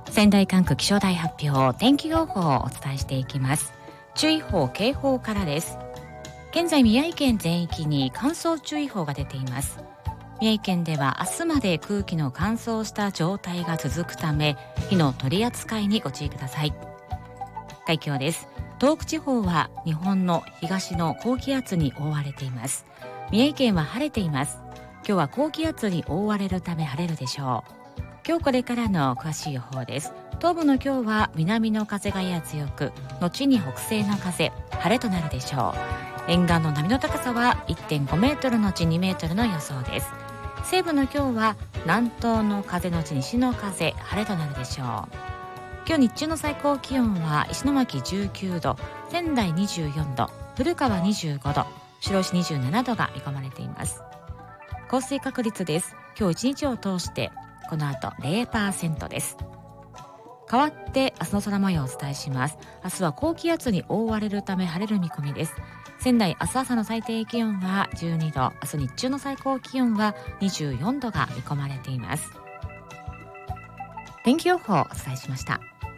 仙台管区気象台発表、天気予報をお伝えしていきます。注意報警報からです。現在宮城県全域に乾燥注意報が出ています。宮城県では明日まで空気の乾燥した状態が続くため、火の取り扱いにご注意ください。海峡です。東北地方は日本の東の高気圧に覆われています。宮城県は晴れています。今日は高気圧に覆われるため晴れるでしょう。今日これからの詳しい予報です。東部の今日は南の風がやや強く、後に北西の風、晴れとなるでしょう。沿岸の波の高さは 1.5 メートルのち2メートルの予想です。西部の今日は南東の風のち西の風、晴れとなるでしょう。今日日中の最高気温は石巻19度、仙台24度、古川25度、白石27度が見込まれています。降水確率です。今日一日を通してこの後 0% です。変わって明日の空模様をお伝えします。明日は高気圧に覆われるため晴れる見込みです。仙台明日朝の最低気温は12度、明日日中の最高気温は24度が見込まれています。天気予報をお伝えしました。